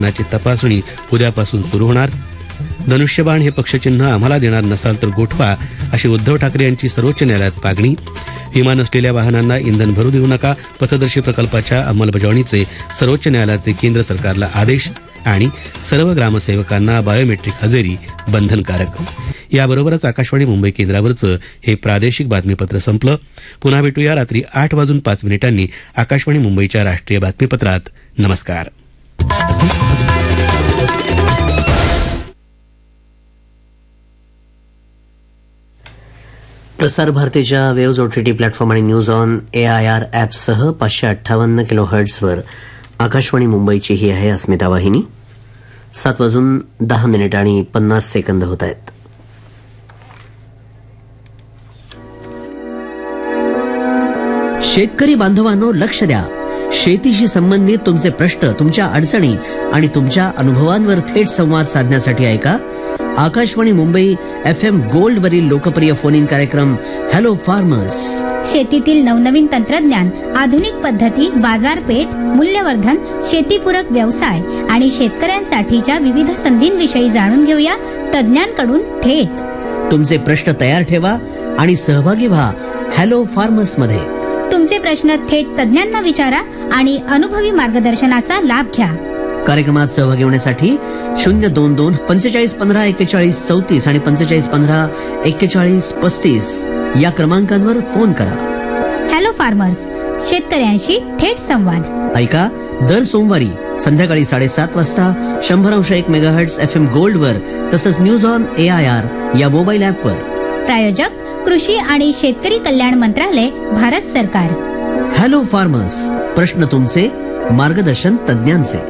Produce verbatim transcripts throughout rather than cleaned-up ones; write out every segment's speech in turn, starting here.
ची तपासणी उद्यापासून सुरू होणार. धनुष्यबाण हे पक्षचिन्ह आम्हाला देणार नसाल तर गोठवा, अशी उद्धव ठाकरे यांची सर्वोच्च न्यायालयात मागणी. विमा नसलेल्या वाहनांना इंधन भरू देऊ नका, पथदर्शी प्रकल्पाच्या अंमलबजावणीचे सर्वोच्च न्यायालयाचे केंद्र सरकारला आदेश. आणि सर्व ग्रामसेवकांना बायोमेट्रिक हजेरी बंधनकारक. याबरोबरच आकाशवाणी मुंबई केंद्रावरचं हे प्रादेशिक बातमीपत्र संपलं. पुन्हा भेटूया रात्री आठ वाजून पाच मिनिटांनी आकाशवाणी मुंबईच्या राष्ट्रीय बातमीपत्रात. नमस्कार. प्रसार भारतीच्या वेव्ज ओटीटी प्लॅटफॉर्म आणि news on A I R ॲपसह पाचशे अठ्ठावन्न किलो हर्ट्झवर आकाशवाणी मुंबईची ही आहे अस्मिता वाहिनी. सात वाजून दहा मिनिट आणि पन्नास सेकंद होत आहेत. शेतकरी बांधवांनो, लक्ष द्या. शेतीशी संबंधित तुमचे प्रश्न, तुमच्या अडचणी आणि तुमच्या अनुभवांवर थेट संवाद साधण्यासाठी ऐका Akashvani Mumbai F M gold वरील लोकप्रिय फोन इन कार्यक्रम हॅलो फार्मर्स. शेतीतील नवनवीन तंत्रज्ञान, आधुनिक पद्धती, बाजारपेठ, मूल्यवर्धन, शेतीपूरक व्यवसाय आणि शेतकऱ्यांसाठीच्या विविध संधींविषयी जाणून घेऊया तज्ज्ञांकडून थेट. तुमचे प्रश्न तयार ठेवा आणि सहभागी व्हा हॅलो फार्मर्स मध्ये. तुमचे प्रश्न थेट तज्ज्ञांना विचारा आणि अनुभवी मार्गदर्शनाचा लाभ घ्या. कार्यक्रमात सहभागी होण्यासाठी शून्य दोन दोन पंचेचाळीस पंधरा एक्केचाळीस चौतीस आणि पंचेचाळीस पंधरा एक्केचाळीस पस्तीस या क्रमांकांवर फोन करा. हॅलो फार्मर्स, शेतकऱ्यांशी थेट संवाद. ऐका दर सोमवारी संध्याकाळी साडेसात वाजता शंभर अंश एक मेगाहर्ट्झ एफ एम गोल्ड वर, तसंच news on A I R या मोबाईल ऍप वर. प्रायोजक कृषी आणि शेतकरी कल्याण मंत्रालय, भारत सरकार. हॅलो फार्मर्स, प्रश्न तुमचे, मार्गदर्शन तज्ज्ञांचे.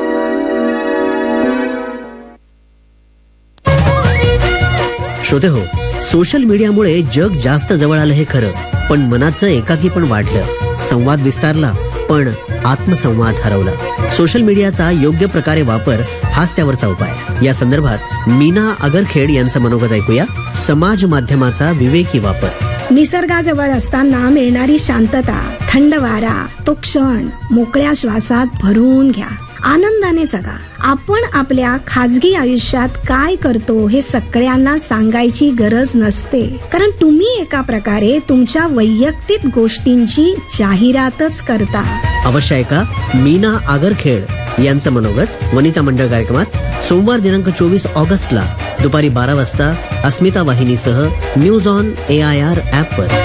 श्रोते हो, सोशल मीडियामुळे जग जास्त जवळ आलं हे खरं, पण मनाचं एकाकी पण वाढलं. संवाद विस्तारला पण आत्मसंवाद हरवला. सोशल मीडियाचा योग्य प्रकारे वापर हाच त्यावरचा उपाय. या संदर्भात मीना आगरखेड यांचं मनोगत ऐकूया. समाज माध्यमाचा विवेकी वापर. निसर्गाजवळ असताना मिळणारी शांतता, थंड वारा, तो क्षण मोकळ्या श्वासात भरून घ्या. आनंदाने जगा. आपण आपल्या खाजगी आयुष्यात काय करतो हे सगळ्यांना सांगायची गरज नसते, कारण तुम्ही एका प्रकारे तुमच्या वैयक्तिक गोष्टींची जाहिरातच करता. अवश्य ऐका मीना आगरखेड यांचं मनोगत वनिता मंडळ कार्यक्रमात सोमवार दिनांक चोवीस ऑगस्टला दुपारी बारा वाजता अस्मिता वाहिनीसह news on A I R ॲपवर.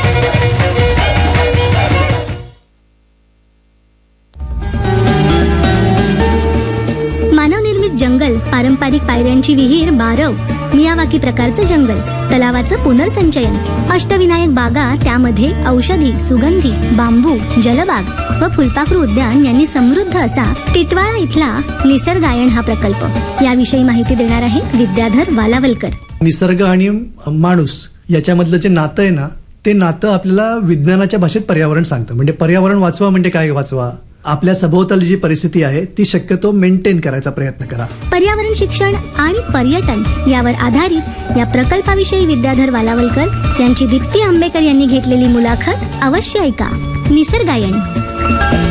मानवनिर्मित जंगल, पारंपरिक पायऱ्यांची विहीर, बारव, मियावाकी प्रकारचं जंगल, तलावाचं पुनर्संचयन, अष्टविनायक बागा, त्यामध्ये औषधी, सुगंधी, बांबू, जलबाग व फुलपाखरू उद्यान यांनी समृद्ध असा टिटवाळा इथला निसर्गायन हा प्रकल्प. याविषयी माहिती देणार आहेत विद्याधर वालावलकर. निसर्ग आणि माणूस याच्यामधलं जे नातं आहे ना, ते नातं आपल्याला विज्ञानाच्या भाषेत पर्यावरण सांगतं. म्हणजे पर्यावरण वाचवा म्हणजे काय वाचवा, आपल्या सभोवताली जी परिस्थिती आहे ती शक्यतो मेंटेन करायचा प्रयत्न करा. पर्यावरण शिक्षण आणि पर्यटन यावर आधारित या प्रकल्पाविषयी विद्याधर वालावलकर यांची दीप्ती आंबेकर यांनी घेतलेली मुलाखत अवश्य ऐका. निसर्गायन.